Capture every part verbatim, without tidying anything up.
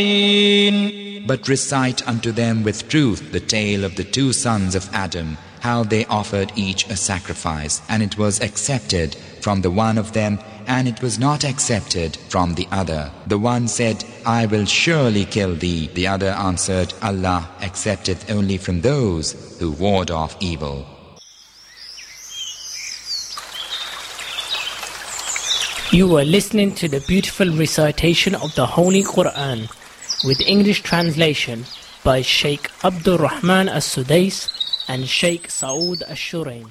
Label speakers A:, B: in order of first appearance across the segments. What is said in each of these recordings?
A: But recite unto them with truth the tale of the two sons of Adam, how they offered each a sacrifice, and it was accepted from the one of them, and it was not accepted from the other. The one said, I will surely kill thee. The other answered, Allah accepteth only from those who ward off evil.
B: You are listening to the beautiful recitation of the Holy Quran with English translation by Sheikh Abdul Rahman As-Sudais and Sheikh Saud Ash-Shurain.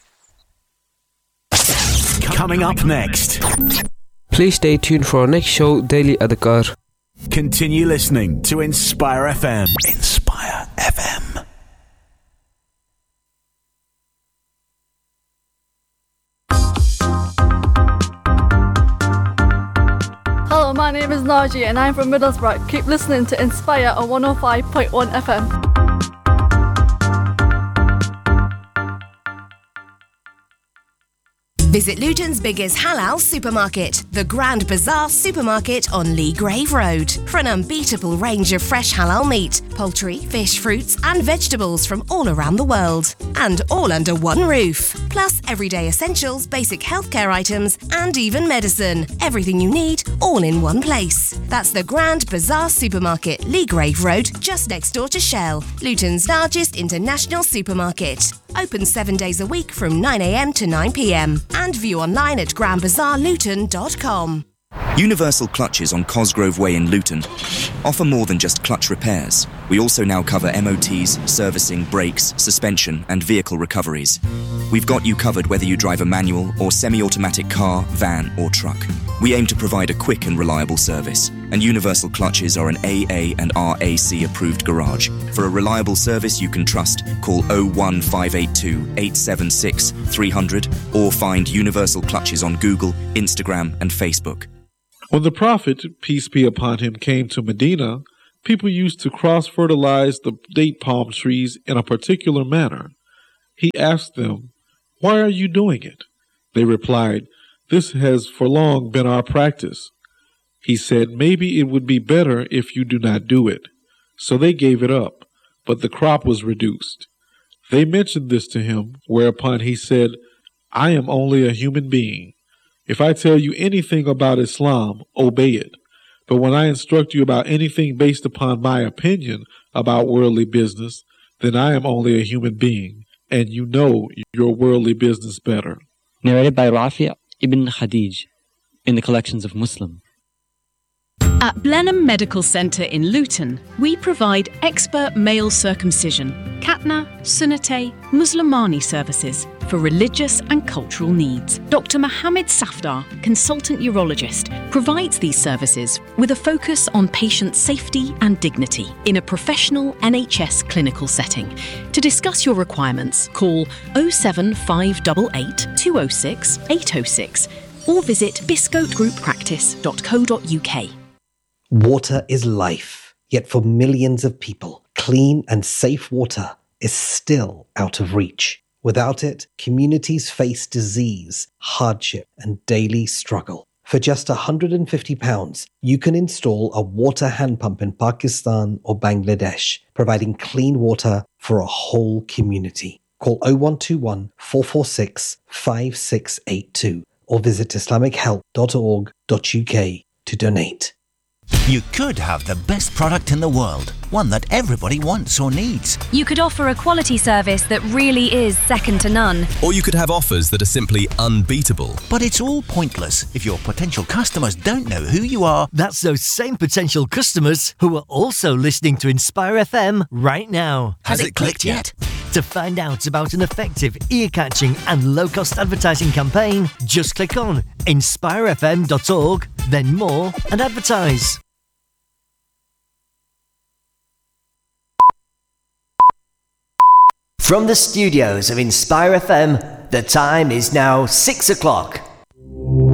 C: Coming up next.
D: Please stay tuned for our next show, Daily Adhkar.
C: Continue listening to Inspire F M. Inspire F M.
E: Hello, my name is Naji and I'm from Middlesbrough. Keep listening to Inspire on one oh five point one F M.
F: Visit Luton's biggest halal supermarket, the Grand Bazaar Supermarket on Lee Grave Road, for an unbeatable range of fresh halal meat, poultry, fish, fruits and vegetables from all around the world. And all under one roof. Plus everyday essentials, basic healthcare items and even medicine. Everything you need, all in one place. That's the Grand Bazaar Supermarket, Lee Grave Road, just next door to Shell, Luton's largest international supermarket. Open seven days a week from nine a m to nine p m and view online at grand bazaar luton dot com.
G: Universal Clutches on Cosgrove Way in Luton offer more than just clutch repairs. We also now cover M O Ts, servicing, brakes, suspension and vehicle recoveries. We've got you covered whether you drive a manual or semi-automatic car, van or truck. We aim to provide a quick and reliable service, and Universal Clutches are an A A and R A C approved garage. For a reliable service you can trust, call oh one five eight two, eight seven six, three hundred or find Universal Clutches on Google, Instagram and Facebook.
H: When the Prophet, peace be upon him, came to Medina, people used to cross-fertilize the date palm trees in a particular manner. He asked them, "Why are you doing it?" They replied, "This has for long been our practice." He said, "Maybe it would be better if you do not do it." So they gave it up, but the crop was reduced. They mentioned this to him, whereupon he said, "I am only a human being. If I tell you anything about Islam, obey it. But when I instruct you about anything based upon my opinion about worldly business, then I am only a human being, and you know your worldly business better."
I: Narrated by Rafi' ibn Khadij in the collections of Muslim.
J: At Blenheim Medical Centre in Luton, we provide expert male circumcision, Khatna, Sunnate, Muslimani services for religious and cultural needs. Doctor Mohammed Safdar, consultant urologist, provides these services with a focus on patient safety and dignity in a professional N H S clinical setting. To discuss your requirements, call oh seven five eight eight, two oh six, eight oh six or visit biscote group practice dot co dot u k.
K: Water is life, yet for millions of people, clean and safe water is still out of reach. Without it, communities face disease, hardship, and daily struggle. For just one hundred fifty pounds, you can install a water hand pump in Pakistan or Bangladesh, providing clean water for a whole community. Call oh one two one, four four six, five six eight two or visit islamic help dot org dot u k to donate.
L: You could have the best product in the world, one that everybody wants or needs.
M: You could offer a quality service that really is second to none.
N: Or you could have offers that are simply unbeatable.
L: But it's all pointless if your potential customers don't know who you are.
O: That's those same potential customers who are also listening to Inspire F M right now.
L: Has, Has it clicked, clicked yet?
O: To find out about an effective, ear-catching and low-cost advertising campaign, just click on inspire f m dot org, then more, and advertise.
P: From the studios of Inspire F M, the time is now six o'clock.